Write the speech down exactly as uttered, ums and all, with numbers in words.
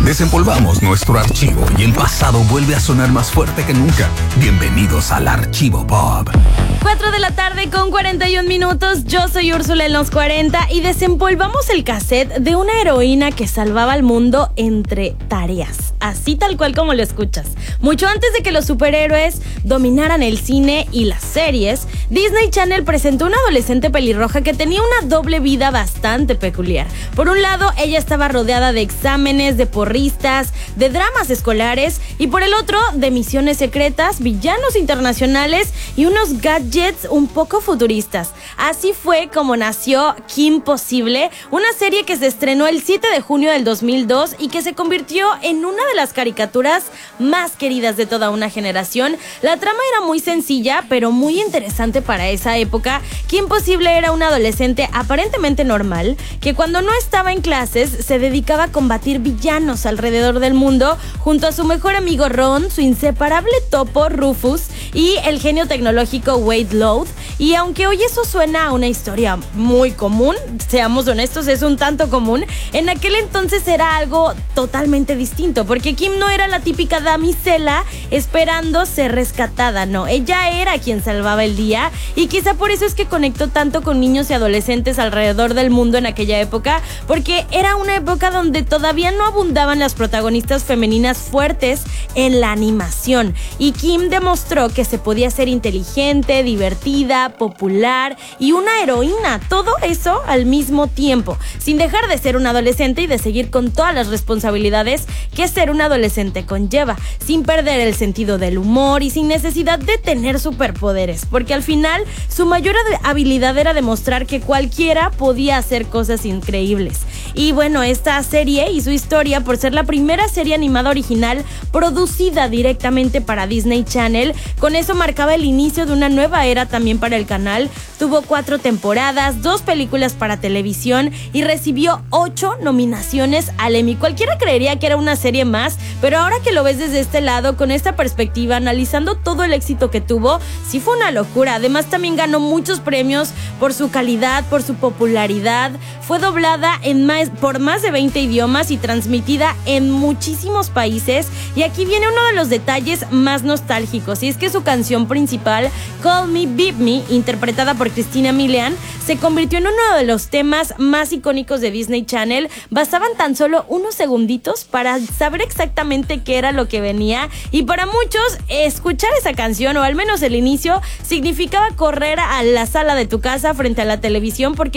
Desempolvamos nuestro archivo y el pasado vuelve a sonar más fuerte que nunca. Bienvenidos al Archivo Pop. cuatro de la tarde con cuarenta y un minutos. Yo soy Úrsula en los cuarenta y desempolvamos el cassette de una heroína que salvaba al mundo entre tareas. Así tal cual como lo escuchas. Mucho antes de que los superhéroes dominaran el cine y las series, Disney Channel presentó una adolescente pelirroja que tenía una doble vida bastante peculiar. Por un lado, ella estaba rodeada de exámenes, de porristas, de dramas escolares, y por el otro, de misiones secretas, villanos internacionales y unos gadgets un poco futuristas. Así fue como nació Kim Possible, una serie que se estrenó el siete de junio del dos mil dos y que se convirtió en una de las caricaturas más queridas de toda una generación. La trama era muy sencilla, pero muy interesante para esa época. Kim Possible era una adolescente aparentemente normal, que cuando no estaba en clases se dedicaba a combatir villanos alrededor del mundo, junto a su mejor amigo Ron, su inseparable topo Rufus y el genio tecnológico Wade Lowe. Y aunque hoy eso suena a una historia muy común, seamos honestos, es un tanto común, en aquel entonces era algo totalmente distinto, porque Kim no era la típica damisela esperando ser rescatada, no, ella era quien salvaba el día, y quizá por eso es que conectó tanto con niños y adolescentes alrededor del mundo en aquella época, porque era una época donde todavía no abundaban las protagonistas femeninas fuertes en la animación, y Kim demostró que se podía ser inteligente, divertida, popular y una heroína, todo eso al mismo tiempo, sin dejar de ser una adolescente y de seguir con todas las responsabilidades que ser un adolescente conlleva, sin perder el sentido del humor y sin necesidad de tener superpoderes, porque al final su mayor habilidad era demostrar que cualquiera podía hacer cosas increíbles. Y bueno, esta serie y su historia, por ser la primera serie animada original producida directamente para Disney Channel, con eso marcaba el inicio de una nueva era también para el canal. Tuvo cuatro temporadas, dos películas para televisión y recibió ocho nominaciones al Emmy. Cualquiera creería que era una serie más, pero ahora que lo ves desde este lado, con esta perspectiva, analizando todo el éxito que tuvo, sí fue una locura. Además, también ganó muchos premios por su calidad, por su popularidad. Fue doblada en más, por más de veinte idiomas y transmitida en muchísimos países. Y aquí viene uno de los detalles más nostálgicos, y es que su canción principal, Call Me, Beep Me, interpretada por Christina Milian, se convirtió en uno de los temas más icónicos de Disney Channel. Bastaban tan solo unos segunditos para saber exactamente qué era lo que venía, y para muchos escuchar esa canción, o al menos el inicio, significaba correr a la sala de tu casa frente a la televisión, porque